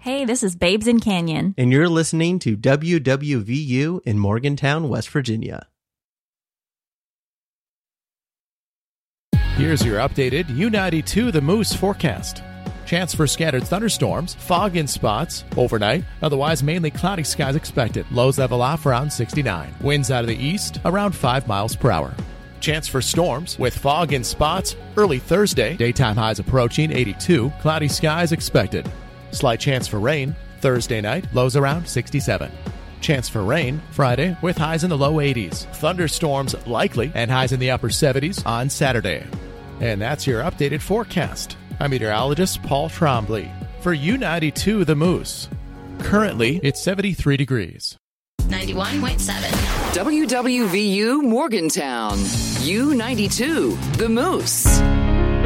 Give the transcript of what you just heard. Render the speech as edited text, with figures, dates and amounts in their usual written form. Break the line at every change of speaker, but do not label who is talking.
Hey, this is Babes in Canyon.
And you're listening to WWVU in Morgantown, West Virginia.
Here's your updated U92 The Moose forecast. Chance for scattered thunderstorms, fog in spots, overnight, otherwise mainly cloudy skies expected. Lows level off around 69. Winds out of the east around 5 miles per hour. Chance for storms with fog in spots early Thursday. Daytime highs approaching 82. Cloudy skies expected. Slight chance for rain Thursday night. Lows around 67. Chance for rain Friday with highs in the low 80s. Thunderstorms likely and highs in the upper 70s on Saturday. And that's your updated forecast. I'm meteorologist Paul Trombley for U92 The Moose. Currently, it's 73 degrees.
91.7.
WWVU Morgantown. U92 The Moose.